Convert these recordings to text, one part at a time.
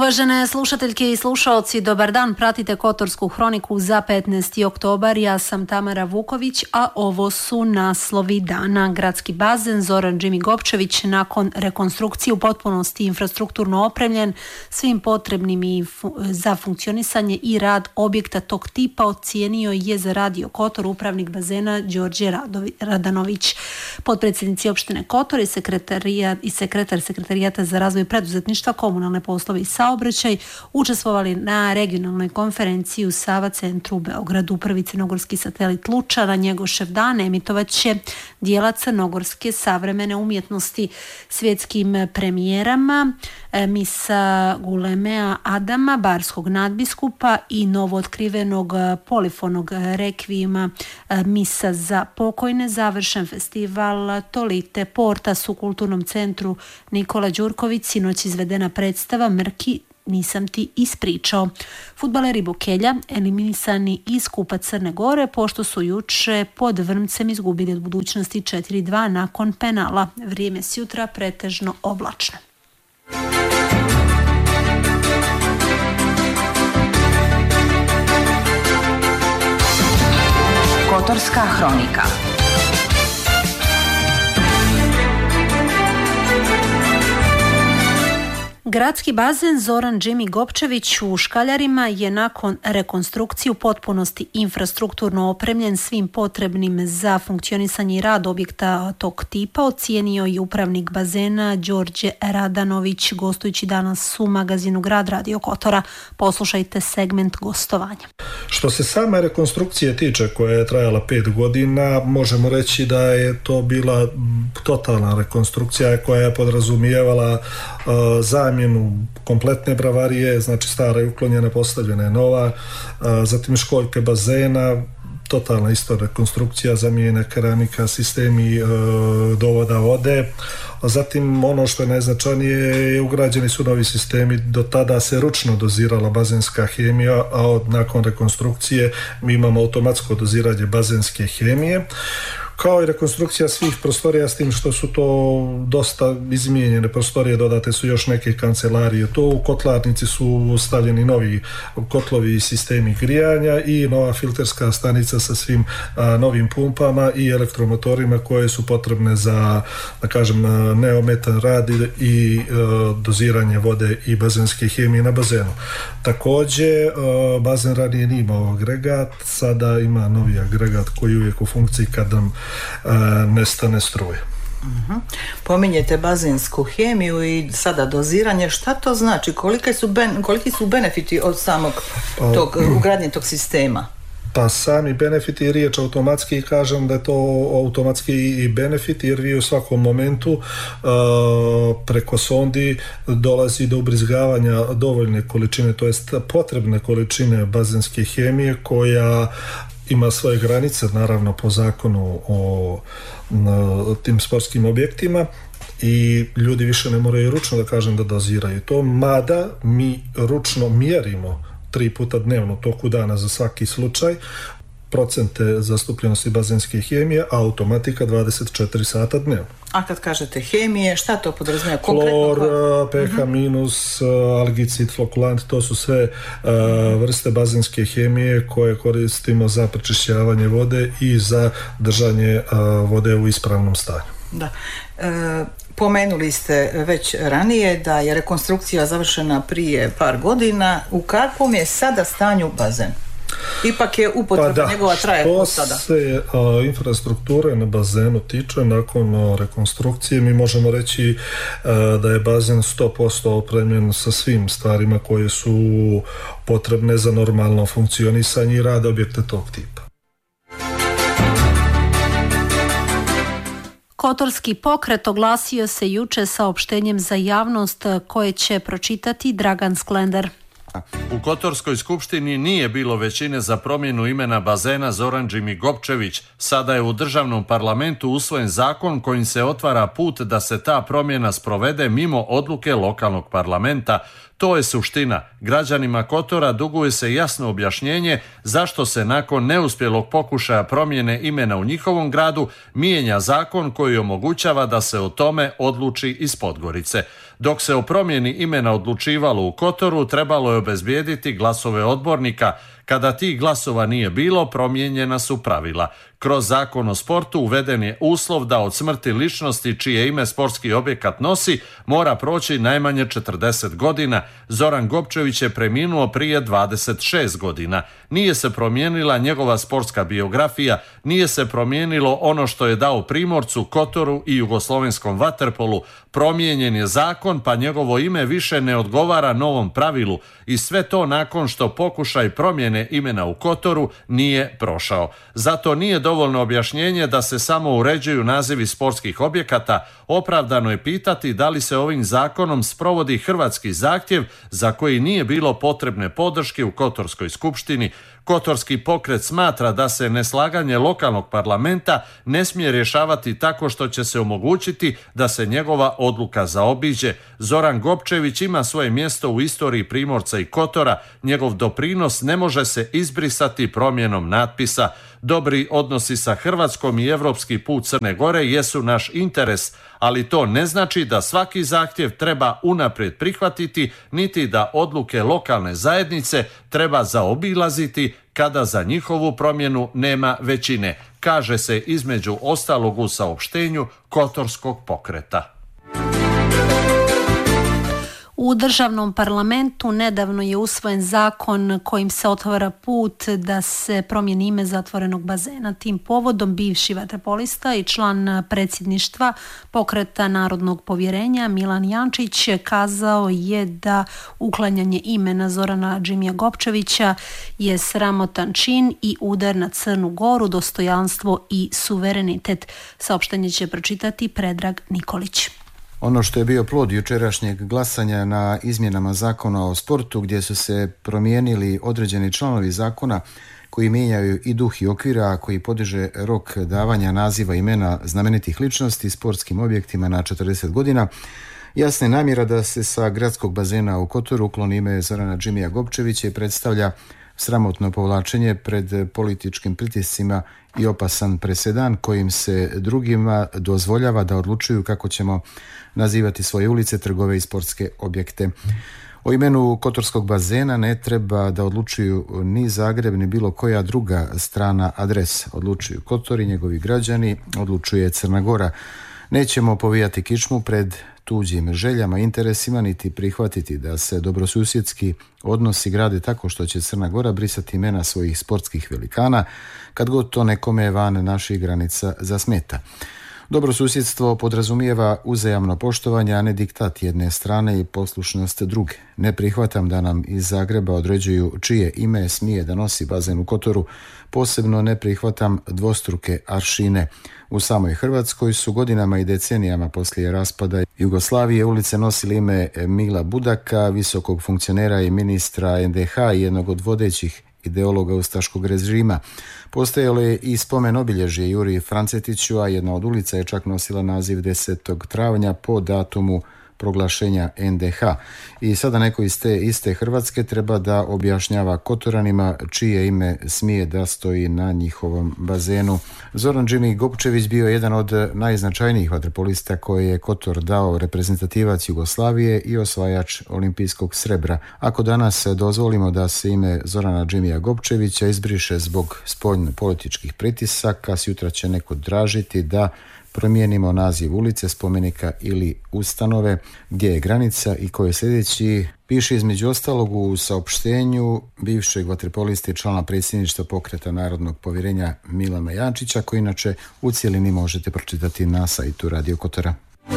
Uvažene slušateljke i slušaoci, dobar dan, pratite Kotorsku hroniku za 15. oktobar. Ja sam Tamara Vuković, a ovo su naslovi dana. Gradski bazen Zoran Džimi Gopčević nakon rekonstrukcije u potpunosti infrastrukturno opremljen svim potrebnim za funkcionisanje i rad objekta tog tipa ocijenio je za Radio Kotor upravnik bazena Đorđe Radanović. Potpredsjednici opštine Kotor i sekretar Sekretarijata za razvoj preduzetništva, komunalne poslove i saobraćaj učestvovali na regionalnoj konferenciji u Sava centru u Beogradu. Prvi crnogorski satelit Luča na Njegošev dan emitovaće dijela crnogorske savremene umjetnosti svjetskim premijerama misa Gulemea Adama, barskog nadbiskupa i novootkrivenog polifonog rekvijima misa za pokojne. Završen festival Tolite Portas u kulturnom centru Nikola Đurković, sinoć izvedena predstava Mrki nisam ti ispričao. Fudbaleri Bokelja eliminisani iz Kupa Crne Gore pošto su juče pod Vrmcem izgubili od Budućnosti 4-2 nakon penala. Vrijeme sjutra pretežno oblačno. Kotorska hronika. Gradski bazen Zoran Džimi Gopčević u Škaljarima je nakon rekonstrukcije u potpunosti infrastrukturno opremljen svim potrebnim za funkcionisanje i rad objekta tog tipa, ocijenio i upravnik bazena Đorđe Radanović gostujući danas u magazinu Grad Radio Kotora. Poslušajte segment gostovanja. Što se same rekonstrukcije tiče, koja je trajala 5 godina, možemo reći da je to bila totalna rekonstrukcija koja je podrazumijevala zamjenu kompletne bravarije, znači stara je uklonjena, postavljena je nova, zatim školjke bazena, totalna isto rekonstrukcija, zamijena keramika, sistemi dovoda vode. Zatim ono što je najznačajnije, ugrađeni su novi sistemi. Do tada se ručno dozirala bazenska hemija, a nakon rekonstrukcije mi imamo automatsko doziranje bazenske hemije, kao i rekonstrukcija svih prostorija, s tim što su to dosta izmijenjene prostorije, dodate su još neke kancelarije. To u kotlarnici su stavljeni novi kotlovi i sistemi grijanja i nova filterska stanica sa svim novim pumpama i elektromotorima koje su potrebne za, da kažem, neometan rad i doziranje vode i bazenske hemije na bazenu. Također, bazen ranije nije imao agregat, sada ima novi agregat koji je uvijek u funkciji kad nam nestane struje. Pominjete bazensku hemiju i sada doziranje. Šta to znači? Koliki su benefiti od samog ugradnje tog sistema? Pa sami benefiti i riječ automatski, kažem da je to automatski i benefit, jer vi u svakom momentu preko sondi dolazi do ubrizgavanja dovoljne količine, to jest potrebne količine bazenske hemije koja ima svoje granice, naravno po zakonu o tim sportskim objektima, i ljudi više ne moraju ručno, da kažem, da doziraju to, mada mi ručno mjerimo 3 puta dnevno toku dana za svaki slučaj procente zastupljenosti bazenske hemije, a automatika 24 sata dnevno. A kad kažete hemije, šta to podrazumijeva? Klor, pH minus, algicid, flokulant, to su sve vrste bazenske hemije koje koristimo za prečišćavanje vode i za držanje vode u ispravnom stanju. Da. Pomenuli ste već ranije da je rekonstrukcija završena prije par godina. U kakvom je sada stanju bazen? Ipak je upotreba njegova traje od sada. Što se infrastrukture na bazenu tiče, nakon rekonstrukcije mi možemo reći da je bazen 100% opremljen sa svim stvarima koje su potrebne za normalno funkcionisanje i rad objekta tog tipa. Kotorski pokret oglasio se juče saopštenjem za javnost koje će pročitati Dragan Sklender. U Kotorskoj skupštini nije bilo većine za promjenu imena bazena Zoran Džimi Gopčević. Sada je u državnom parlamentu usvojen zakon kojim se otvara put da se ta promjena sprovede mimo odluke lokalnog parlamenta. To je suština. Građanima Kotora duguje se jasno objašnjenje zašto se nakon neuspjelog pokušaja promjene imena u njihovom gradu mijenja zakon koji omogućava da se o tome odluči iz Podgorice. Dok se o promjeni imena odlučivalo u Kotoru, trebalo je obezbijediti glasove odbornika. Kada tih glasova nije bilo, promijenjena su pravila. Kroz Zakon o sportu uveden je uslov da od smrti ličnosti čije ime sportski objekat nosi mora proći najmanje 40 godina. Zoran Gopčević je preminuo prije 26 godina. Nije se promijenila njegova sportska biografija, nije se promijenilo ono što je dao Primorcu, Kotoru i jugoslovenskom vaterpolu. Promijenjen je zakon, pa njegovo ime više ne odgovara novom pravilu i sve to nakon što pokušaj promjene imena u Kotoru nije prošao. Zato nije dovoljno objašnjenje da se samo uređuju nazivi sportskih objekata. Opravdano je pitati da li se ovim zakonom sprovodi hrvatski zahtjev za koji nije bilo potrebne podrške u Kotorskoj skupštini. Kotorski pokret smatra da se neslaganje lokalnog parlamenta ne smije rješavati tako što će se omogućiti da se njegova odluka zaobiđe. Zoran Gopčević ima svoje mjesto u istoriji Primorca i Kotora. Njegov doprinos ne može se izbrisati promjenom natpisa. Dobri odnosi sa Hrvatskom i europski put Crne Gore jesu naš interes, ali to ne znači da svaki zahtjev treba unaprijed prihvatiti, niti da odluke lokalne zajednice treba zaobilaziti kada za njihovu promjenu nema većine, kaže se između ostalog u saopštenju Kotorskog pokreta. U državnom parlamentu nedavno je usvojen zakon kojim se otvara put da se promijeni ime zatvorenog bazena. Tim povodom bivši vaterpolista i član predsjedništva pokreta Narodnog povjerenja Milan Jančić kazao je da uklanjanje imena Zorana Džimija Gopčevića je sramotan čin i udar na Crnu Goru, dostojanstvo i suverenitet. Saopštenje će pročitati Predrag Nikolić. Ono što je bio plod jučerašnjeg glasanja na izmjenama zakona o sportu, gdje su se promijenili određeni članovi zakona koji mijenjaju i duh i okvira, a koji podiže rok davanja naziva imena znamenitih ličnosti sportskim objektima na 40 godina, jasna je namjera da se sa gradskog bazena u Kotoru ukloni ime Zorana Džimija Gopčevića i predstavlja sramotno povlačenje pred političkim pritiscima i opasan presedan kojim se drugima dozvoljava da odlučuju kako ćemo nazivati svoje ulice, trgove i sportske objekte. O imenu Kotorskog bazena ne treba da odlučuju ni Zagreb ni bilo koja druga strana adres. Odlučuju Kotor i njegovi građani, odlučuje Crna Gora. Nećemo povijati kičmu pred tuđim željama, interesima, niti prihvatiti da se dobrosusjedski odnosi grade tako što će Crna Gora brisati imena svojih sportskih velikana kad god to nekome van naših granica zasmeta. Dobrosusjedstvo podrazumijeva uzajamno poštovanje, a ne diktat jedne strane i poslušnost druge. Ne prihvatam da nam iz Zagreba određuju čije ime smije da nosi bazen u Kotoru, posebno ne prihvatam dvostruke aršine. U samoj Hrvatskoj su godinama i decenijama poslije raspada Jugoslavije ulice nosili ime Mila Budaka, visokog funkcionera i ministra NDH i jednog od vodećih ideologa ustaškog režima. Postojalo je i spomen obilježje Juri Francetiću, a jedna od ulica je čak nosila naziv 10. travnja po datumu proglašenja NDH. I sada neko iz te iste Hrvatske treba da objašnjava Kotoranima čije ime smije da stoji na njihovom bazenu. Zoran Džimi Gopčević bio je jedan od najznačajnijih vaterpolista koje je Kotor dao, reprezentativac Jugoslavije i osvajač olimpijskog srebra. Ako danas dozvolimo da se ime Zorana Džimija Gopčevića izbriše zbog spoljno-političkih pritisaka, sutra će neko tražiti da promijenimo naziv ulice, spomenika ili ustanove, gdje je granica i ko je sljedeći, piše između ostalog u saopštenju bivšeg vaterpoliste i člana predsjedništva pokreta Narodnog povjerenja Milana Jančića, koji inače u cjelini možete pročitati na sajtu Radio Kotora.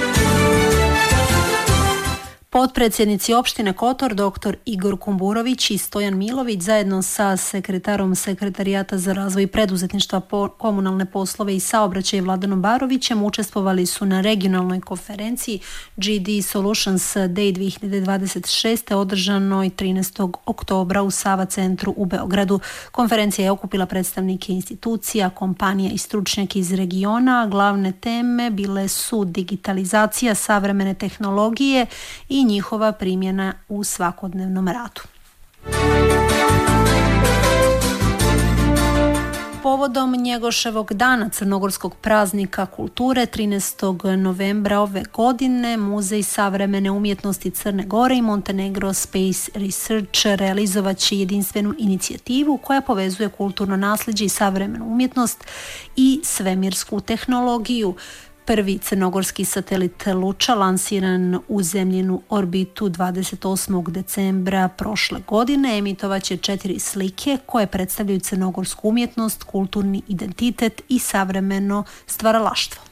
Potpredsjednici opštine Kotor, dr. Igor Kumburović i Stojan Milović, zajedno sa sekretarom Sekretarijata za razvoj preduzetništva, komunalne poslove i saobraćaj Vladanom Barovićem, učestvovali su na regionalnoj konferenciji GD Solutions Day 2026. održanoj 13. oktobra u Sava centru u Beogradu. Konferencija je okupila predstavnike institucija, kompanija i stručnjake iz regiona. Glavne teme bile su digitalizacija, savremene tehnologije i njihova primjena u svakodnevnom radu. Povodom Njegoševog dana, crnogorskog praznika kulture, 13. novembra ove godine, Muzej savremene umjetnosti Crne Gore i Montenegro Space Research realizovat će jedinstvenu inicijativu koja povezuje kulturno nasljeđe i savremenu umjetnost i svemirsku tehnologiju. Prvi crnogorski satelit Luča lansiran u zemljinu orbitu 28. decembra prošle godine emitovat će 4 slike koje predstavljaju crnogorsku umjetnost, kulturni identitet i savremeno stvaralaštvo.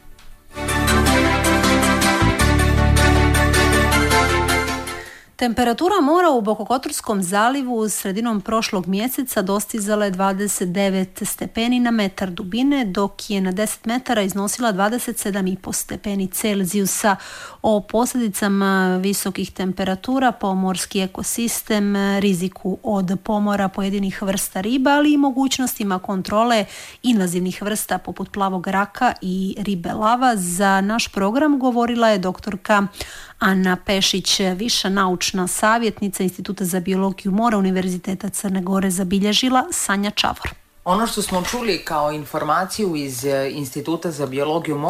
Temperatura mora u Bokokotorskom zalivu sredinom prošlog mjeseca dostizala je 29 stepeni na metar dubine, dok je na 10 metara iznosila 27,5 stepeni Celzijusa. O posljedicama visokih temperatura po morski ekosistem, riziku od pomora pojedinih vrsta riba, ali i mogućnostima kontrole invazivnih vrsta poput plavog raka i ribe lava, za naš program govorila je doktorka Ana Pešić, viša naučna savjetnica Instituta za biologiju mora Univerziteta Crne Gore, zabilježila Sanja Čavor. Ono što smo čuli kao informaciju iz Instituta za biologiju